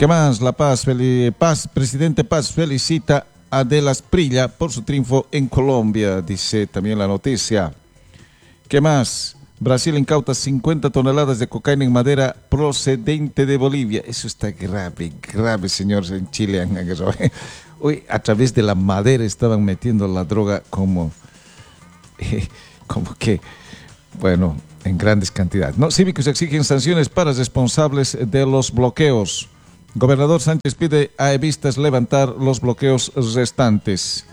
¿Qué más? La Paz, presidente Paz felicita a De las Prilla por su triunfo en Colombia, dice también la noticia. ¿Qué más? Brasil incauta 50 toneladas de cocaína en madera procedente de Bolivia. Eso está grave, grave, señores, en Chile. Hoy a través de la madera estaban metiendo la droga como que, bueno, en grandes cantidades. No, cívicos exigen sanciones para responsables de los bloqueos. Gobernador Sánchez pide a evistas levantar los bloqueos restantes.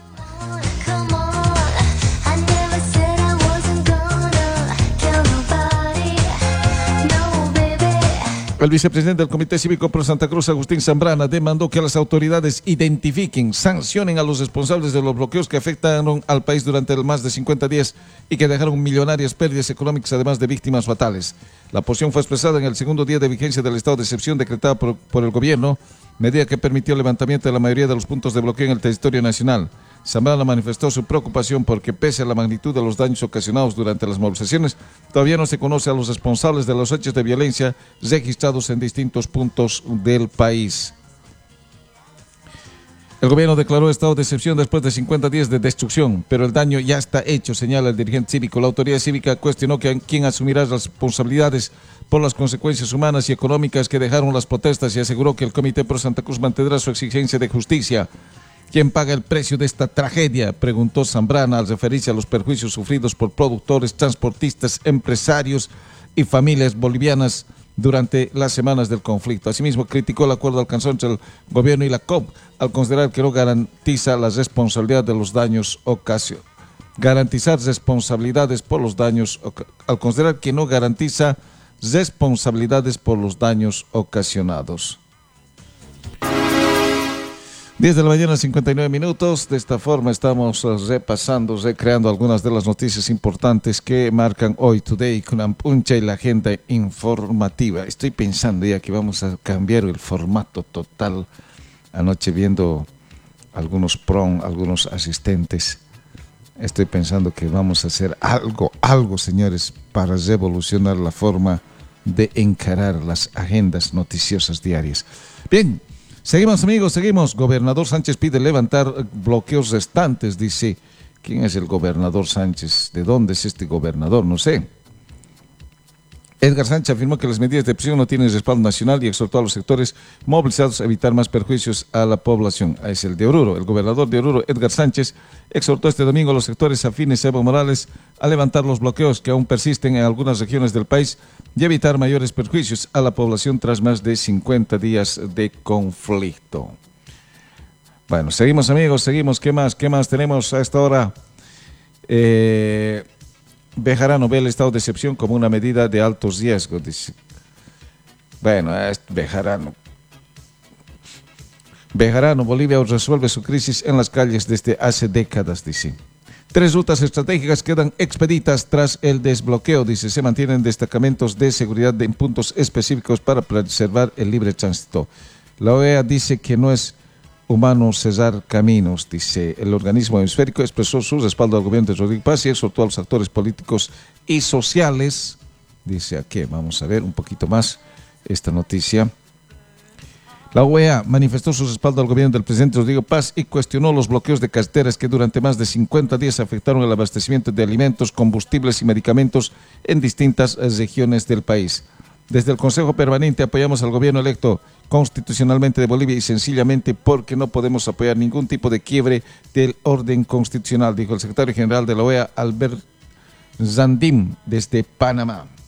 El vicepresidente del Comité Cívico Pro Santa Cruz, Agustín Zambrana, demandó que las autoridades identifiquen, sancionen a los responsables de los bloqueos que afectaron al país durante más de 50 días y que dejaron millonarias pérdidas económicas, además de víctimas fatales. La posición fue expresada en el segundo día de vigencia del estado de excepción decretado por el gobierno, medida que permitió el levantamiento de la mayoría de los puntos de bloqueo en el territorio nacional. Zambrana manifestó su preocupación porque, pese a la magnitud de los daños ocasionados durante las movilizaciones, todavía no se conoce a los responsables de los hechos de violencia registrados en distintos puntos del país. El gobierno declaró estado de excepción después de 50 días de destrucción, pero el daño ya está hecho, señala el dirigente cívico. La autoridad cívica cuestionó quién asumirá las responsabilidades por las consecuencias humanas y económicas que dejaron las protestas y aseguró que el Comité Pro Santa Cruz mantendrá su exigencia de justicia. ¿Quién paga el precio de esta tragedia?, preguntó Zambrana al referirse a los perjuicios sufridos por productores, transportistas, empresarios y familias bolivianas durante las semanas del conflicto. Asimismo, criticó el acuerdo alcanzado entre el gobierno y la COP al considerar que no garantiza la responsabilidad de los daños ocasionados. Garantizar responsabilidades por los daños, al considerar que no garantiza responsabilidades por los daños ocasionados. 10 de la mañana, 59 minutos. De esta forma estamos repasando, recreando algunas de las noticias importantes que marcan hoy Today con Ampuncha y la agenda informativa. Estoy pensando ya que vamos a cambiar el formato total. Anoche viendo algunos algunos asistentes, estoy pensando que vamos a hacer algo, señores, para revolucionar la forma de encarar las agendas noticiosas diarias. Bien. Seguimos, amigos, seguimos. Gobernador Sánchez pide levantar bloqueos restantes, dice. ¿Quién es el gobernador Sánchez? ¿De dónde es este gobernador? No sé. Edgar Sánchez afirmó que las medidas de presión no tienen respaldo nacional y exhortó a los sectores movilizados a evitar más perjuicios a la población. Es el de Oruro. El gobernador de Oruro, Edgar Sánchez, exhortó este domingo a los sectores afines a Evo Morales a levantar los bloqueos que aún persisten en algunas regiones del país y evitar mayores perjuicios a la población tras más de 50 días de conflicto. Bueno, seguimos, amigos, seguimos. ¿Qué más tenemos a esta hora? Bejarano ve el estado de excepción como una medida de altos riesgos, dice. Bueno, es Bejarano. Bejarano, Bolivia resuelve su crisis en las calles desde hace décadas, dice. 3 rutas estratégicas quedan expeditas tras el desbloqueo, dice. Se mantienen destacamentos de seguridad en puntos específicos para preservar el libre tránsito. La OEA dice que no es humano cerrar caminos, dice. El organismo hemisférico expresó su respaldo al gobierno de Rodrigo Paz y exhortó a los actores políticos y sociales, dice aquí, vamos a ver un poquito más esta noticia. La OEA manifestó su respaldo al gobierno del presidente Rodrigo Paz y cuestionó los bloqueos de carreteras que durante más de 50 días afectaron el abastecimiento de alimentos, combustibles y medicamentos en distintas regiones del país. Desde el Consejo Permanente apoyamos al gobierno electo constitucionalmente de Bolivia y sencillamente porque no podemos apoyar ningún tipo de quiebre del orden constitucional, dijo el secretario general de la OEA, Albert Zandim, desde Panamá.